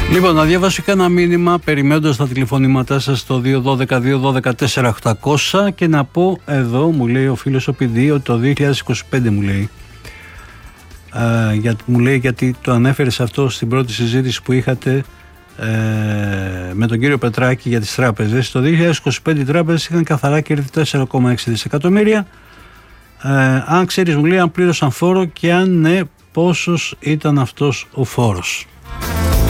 Λοιπόν, να διαβάσω και ένα μήνυμα περιμένοντας τα τηλεφωνήματά σας στο 212-212-4800 και να πω εδώ, μου λέει ο φίλος ο PD, ότι το 2025 μου λέει. Μου λέει γιατί το ανέφερες αυτό στην πρώτη συζήτηση που είχατε με τον κύριο Πετράκη για τις τράπεζες. Το 2025 οι τράπεζες είχαν καθαρά κέρδη 4,6 δισεκατομμύρια. Αν ξέρεις, μου λέει, αν πλήρωσαν φόρο και αν ναι, πόσος ήταν αυτός ο φόρος.